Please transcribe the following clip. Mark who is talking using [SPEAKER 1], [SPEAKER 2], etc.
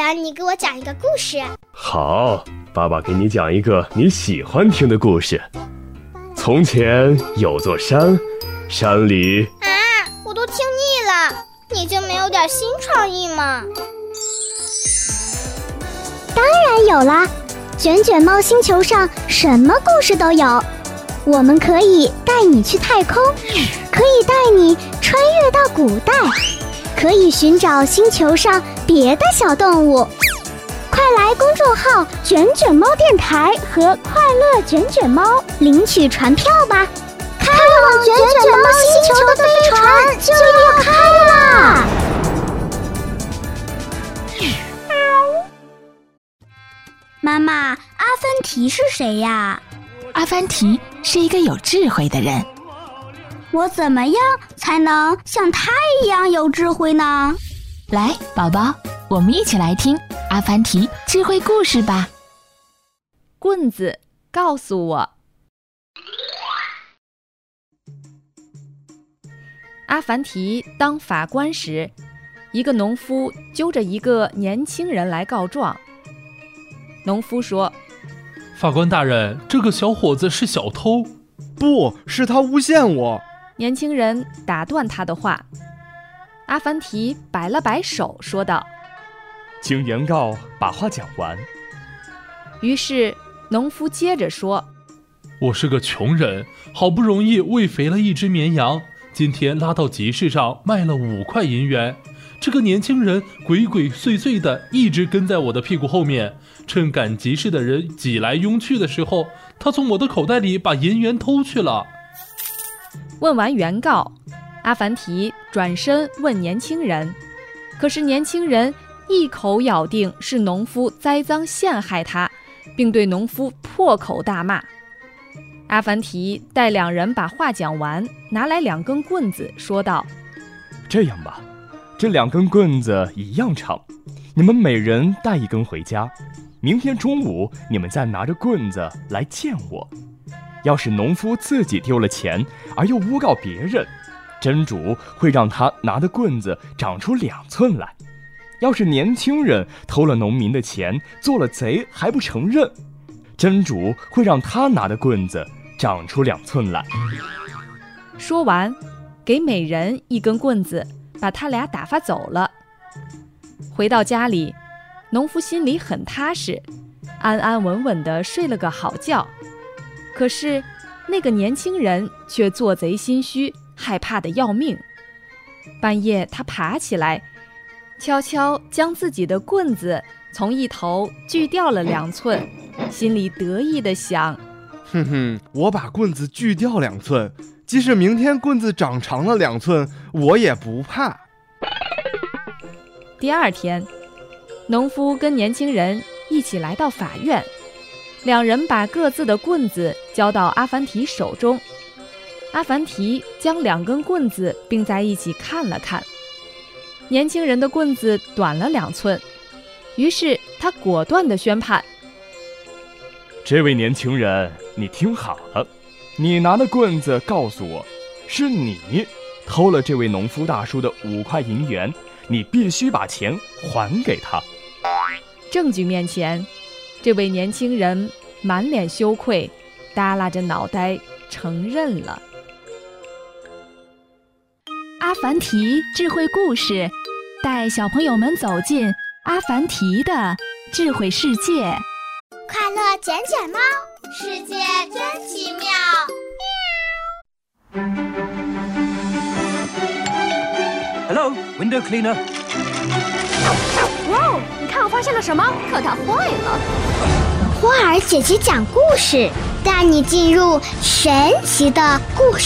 [SPEAKER 1] 然你给我讲一个故事。
[SPEAKER 2] 好，爸爸给你讲一个你喜欢听的故事。从前有座山，山里……
[SPEAKER 1] 我都听腻了，你就没有点新创意吗？
[SPEAKER 3] 当然有啦，卷卷猫星球上什么故事都有。我们可以带你去太空，可以带你穿越到古代，可以寻找星球上别的小动物。快来公众号卷卷猫电台和快乐卷卷猫领取船票吧，开往卷卷猫星球的飞船就要开啦！妈妈，阿凡提是谁呀？
[SPEAKER 4] 阿凡提是一个有智慧的人。
[SPEAKER 3] 我怎么样才能像他一样有智慧呢？
[SPEAKER 4] 来，宝宝，我们一起来听阿凡提智慧故事吧。
[SPEAKER 5] 棍子，告诉我。阿凡提当法官时，一个农夫揪着一个年轻人来告状。农夫说：
[SPEAKER 6] 法官大人，这个小伙子是小偷。
[SPEAKER 7] 不是他诬陷我。
[SPEAKER 5] 年轻人打断他的话。阿凡提摆了摆手说道：
[SPEAKER 2] 经原告把话讲完。
[SPEAKER 5] 于是农夫接着说：
[SPEAKER 6] 我是个穷人，好不容易喂肥了一只绵羊，今天拉到集市上卖了5块银元。这个年轻人鬼鬼祟祟的一直跟在我的屁股后面，趁赶集市的人挤来拥去的时候，他从我的口袋里把银元偷去了。
[SPEAKER 5] 问完原告，阿凡提转身问年轻人，可是年轻人一口咬定是农夫栽赃陷害他，并对农夫破口大骂。阿凡提待两人把话讲完，拿来2根棍子说道：
[SPEAKER 2] 这样吧，这2根棍子一样长，你们每人带1根回家，明天中午你们再拿着棍子来见我。要是农夫自己丢了钱而又诬告别人，真主会让他拿的棍子长出2寸来。要是年轻人偷了农民的钱，做了贼还不承认，真主会让他拿的棍子长出2寸来。
[SPEAKER 5] 说完，给每人1根棍子，把他俩打发走了。回到家里，农夫心里很踏实，安安稳稳地睡了个好觉。可是那个年轻人却做贼心虚，害怕得要命。半夜他爬起来，悄悄将自己的棍子从一头锯掉了2寸，心里得意地想：
[SPEAKER 7] 我把棍子锯掉2寸，即使明天棍子长长了2寸，我也不怕。
[SPEAKER 5] 第二天，农夫跟年轻人一起来到法院，2人把各自的棍子交到阿凡提手中。阿凡提将2根棍子并在一起看了看，年轻人的棍子短了2寸，于是他果断地宣判：
[SPEAKER 2] 这位年轻人，你听好了，你拿的棍子告诉我，是你偷了这位农夫大叔的5块银元，你必须把钱还给他。
[SPEAKER 5] 证据面前，这位年轻人满脸羞愧，耷拉着脑袋承认了。
[SPEAKER 4] 阿凡提智慧故事，带小朋友们走进阿凡提的智慧世界。
[SPEAKER 1] 快乐卷卷猫，世界真奇妙。
[SPEAKER 8] Hello, window cleaner.
[SPEAKER 9] 哇，你看我发现了什么？可它坏了。
[SPEAKER 1] 花儿姐姐讲故事，带你进入神奇的故事